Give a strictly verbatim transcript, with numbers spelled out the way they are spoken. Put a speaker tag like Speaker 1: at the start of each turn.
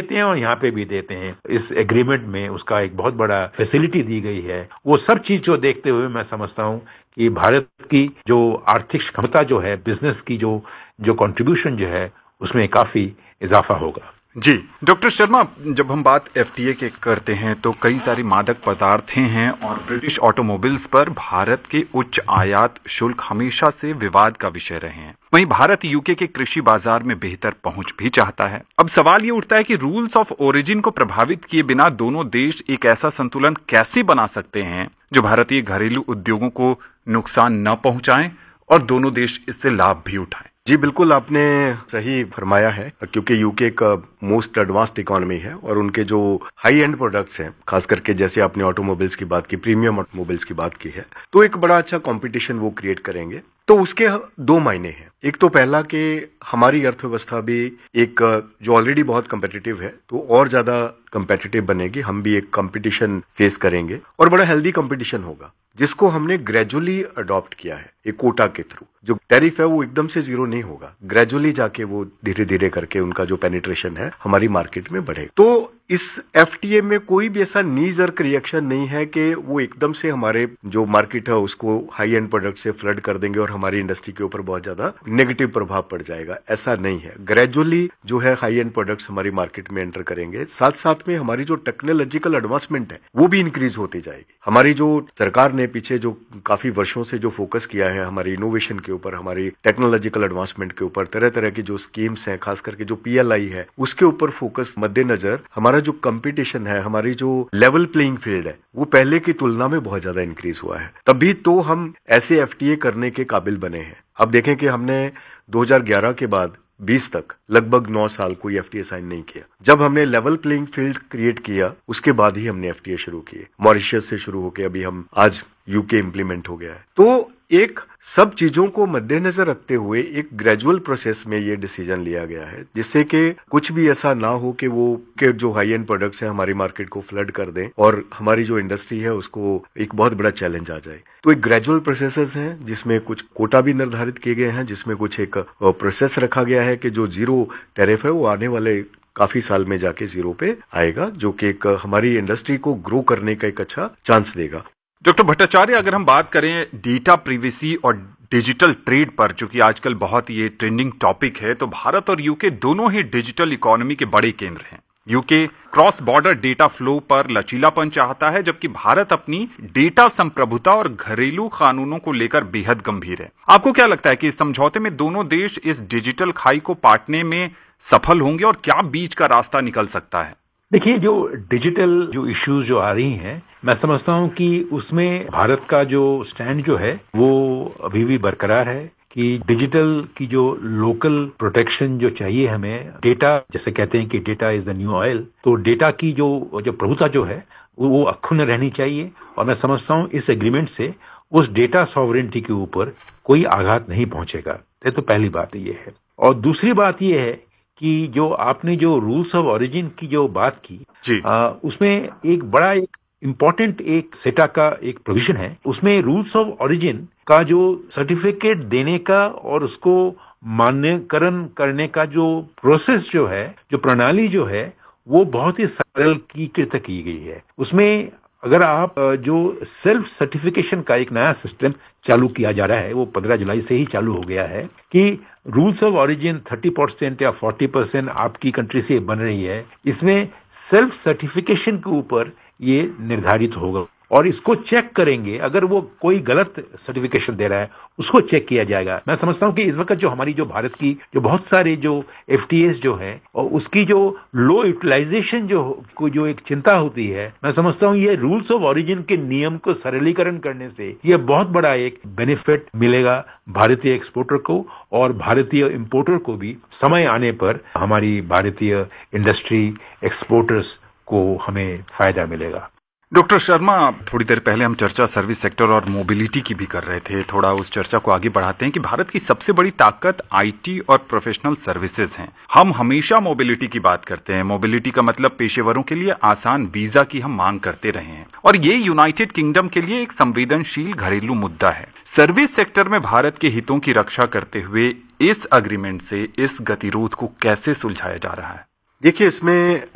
Speaker 1: देते हैं और यहाँ पे भी देते हैं। इस एग्रीमेंट में उसका एक बहुत बड़ा फैसिलिटी दी गई है। वो सब चीज को देखते हुए मैं समझता हूँ कि भारत की जो आर्थिक क्षमता जो है, बिजनेस की जो जो कंट्रीब्यूशन जो है, उसमें काफी इजाफा होगा।
Speaker 2: जी डॉक्टर शर्मा, जब हम बात एफटीए के करते हैं तो कई सारी मादक पदार्थें हैं और ब्रिटिश ऑटोमोबाइल्स पर भारत के उच्च आयात शुल्क हमेशा से विवाद का विषय रहे हैं। वहीं भारत यूके के कृषि बाजार में बेहतर पहुंच भी चाहता है। अब सवाल ये उठता है कि रूल्स ऑफ ओरिजिन को प्रभावित किए बिना दोनों देश एक ऐसा संतुलन कैसे बना सकते हैं जो भारतीय घरेलू उद्योगों को नुकसान न पहुंचाएं और दोनों देश इससे लाभ भी उठाएं।
Speaker 3: जी बिल्कुल, आपने सही फरमाया है, क्योंकि यूके का मोस्ट एडवांस्ड इकोनॉमी है और उनके जो हाई एंड प्रोडक्ट्स हैं, खास करके जैसे आपने ऑटोमोबाइल्स की बात की, प्रीमियम ऑटोमोबाइल्स की बात की है, तो एक बड़ा अच्छा कंपटीशन वो क्रिएट करेंगे। तो उसके दो मायने हैं। एक तो पहला कि हमारी अर्थव्यवस्था भी एक जो ऑलरेडी बहुत कम्पिटिटिव है तो और ज्यादा कम्पिटिटिव बनेगी, हम भी एक कंपटीशन फेस करेंगे और बड़ा हेल्दी कंपटीशन होगा, जिसको हमने ग्रेजुअली अडॉप्ट किया है एक कोटा के थ्रू। जो टैरिफ है वो एकदम से जीरो नहीं होगा, ग्रेजुअली जाके वो धीरे धीरे करके उनका जो पेनिट्रेशन है हमारी मार्केट में बढ़ेगा। तो इस एफटीए में कोई भी ऐसा नी जर्क रिएक्शन नहीं है कि वो एकदम से हमारे जो मार्केट है उसको हाई एंड प्रोडक्ट से फ्लड कर देंगे और हमारी इंडस्ट्री के ऊपर बहुत ज्यादा नेगेटिव प्रभाव पड़ जाएगा। ऐसा नहीं है, ग्रेजुअली जो है हाई एंड प्रोडक्ट्स हमारी मार्केट में एंटर करेंगे। साथ साथ में हमारी जो टेक्नोलॉजिकल एडवांसमेंट है वो भी इंक्रीज होती जाएगी। हमारी जो सरकार ने पीछे जो काफी वर्षों से जो फोकस किया है हमारी इनोवेशन के ऊपर, हमारी टेक्नोलॉजिकल एडवांसमेंट के ऊपर, तरह तरह की जो स्कीम्स हैं, खास करके जो पीएलआई है उसके ऊपर फोकस मद्देनजर हमारा जो कंपटीशन है, हमारी जो लेवल प्लेइंग फील्ड है, वो पहले की तुलना में बहुत ज्यादा इंक्रीज हुआ है। तभी तो हम ऐसे एफटीए करने के काबिल बने हैं। अब देखें कि हमने दो हज़ार ग्यारह के बाद बीस तक लगभग नौ साल कोई एफटीए साइन नहीं किया। जब हमने लेवल प्लेइंग फील्ड क्रिएट किया उसके बाद ही हमने एफटीए शुरू किए। मॉरिशस से शुरू होकर अभी हम आज यूके इम्प्लीमेंट हो गया है। तो एक सब चीजों को मद्देनजर रखते हुए एक ग्रेजुअल प्रोसेस में ये डिसीजन लिया गया है, जिससे कि कुछ भी ऐसा ना हो कि वो के जो हाई एंड प्रोडक्ट्स हैं हमारी मार्केट को फ्लड कर दें और हमारी जो इंडस्ट्री है उसको एक बहुत बड़ा चैलेंज आ जाए। तो एक ग्रेजुअल प्रोसेसेस हैं जिसमें कुछ कोटा भी निर्धारित किए गए हैं, जिसमें कुछ एक प्रोसेस रखा गया है कि जो जीरो टैरिफ है वो आने वाले काफी साल में जाके जीरो पे आएगा, जो कि एक हमारी इंडस्ट्री को ग्रो करने का एक अच्छा चांस देगा।
Speaker 2: डॉक्टर भट्टाचार्य, अगर हम बात करें डेटा प्रिवेसी और डिजिटल ट्रेड पर, जो कि आजकल बहुत ये ट्रेंडिंग टॉपिक है, तो भारत और यूके दोनों ही डिजिटल इकोनॉमी के बड़े केंद्र हैं। UK cross border data flow पर लचीलापन चाहता है, जबकि भारत अपनी डेटा संप्रभुता और घरेलू कानूनों को लेकर बेहद गंभीर है। आपको क्या लगता है कि इस समझौते में दोनों देश इस डिजिटल खाई को पाटने में सफल होंगे और क्या बीच का रास्ता निकल सकता है?
Speaker 1: देखिए, जो डिजिटल जो इश्यूज जो आ रही हैं, मैं समझता हूं कि उसमें भारत का जो स्टैंड जो है वो अभी भी बरकरार है कि डिजिटल की जो लोकल प्रोटेक्शन जो चाहिए हमें, डेटा जैसे कहते हैं कि data is the new oil, तो डेटा की जो जो प्रभुता जो है वो अक्षुण्ण रहनी चाहिए। और मैं समझता हूं इस एग्रीमेंट से उस डेटा सॉवरेनिटी के ऊपर कोई आघात नहीं पहुंचेगा। ये तो पहली बात ये है। और दूसरी बात ये है कि जो आपने जो रूल्स ऑफ ओरिजिन की जो बात की, आ, उसमें एक बड़ा एक इम्पोर्टेंट एक सेटा का एक प्रोविजन है। उसमें रूल्स ऑफ ओरिजिन का जो सर्टिफिकेट देने का और उसको मान्यकरण करने का जो प्रोसेस जो है, जो प्रणाली जो है, वो बहुत ही सरलीकृत की गई है। उसमें अगर आप जो सेल्फ सर्टिफिकेशन का एक नया सिस्टम चालू किया जा रहा है, वो पंद्रह जुलाई से ही चालू हो गया है कि रूल्स ऑफ ओरिजिन तीस परसेंट या चालीस परसेंट आपकी कंट्री से बन रही है, इसमें सेल्फ सर्टिफिकेशन के ऊपर ये निर्धारित होगा और इसको चेक करेंगे। अगर वो कोई गलत सर्टिफिकेशन दे रहा है उसको चेक किया जाएगा। मैं समझता हूं कि इस वक्त जो हमारी जो भारत की जो बहुत सारे जो एफटीएस जो है और उसकी जो लो यूटिलाइजेशन जो को जो एक चिंता होती है, मैं समझता हूं ये रूल्स ऑफ ओरिजिन के नियम को सरलीकरण करने से ये बहुत बड़ा एक बेनिफिट मिलेगा भारतीय एक्सपोर्टर को और भारतीय इंपोर्टर को भी। समय आने पर हमारी भारतीय इंडस्ट्री एक्सपोर्टर्स को हमें फायदा मिलेगा।
Speaker 2: डॉक्टर शर्मा, थोड़ी देर पहले हम चर्चा सर्विस सेक्टर और मोबिलिटी की भी कर रहे थे। थोड़ा उस चर्चा को आगे बढ़ाते हैं कि भारत की सबसे बड़ी ताकत आईटी और प्रोफेशनल सर्विसेज हैं। हम हमेशा मोबिलिटी की बात करते हैं। मोबिलिटी का मतलब पेशेवरों के लिए आसान वीजा की हम मांग करते रहे हैं और ये यूनाइटेड किंगडम के लिए एक संवेदनशील घरेलू मुद्दा है। सर्विस सेक्टर में भारत के हितों की रक्षा करते हुए इस अग्रीमेंट से इस गतिरोध को कैसे सुलझाया जा रहा है?
Speaker 3: देखिए, इसमें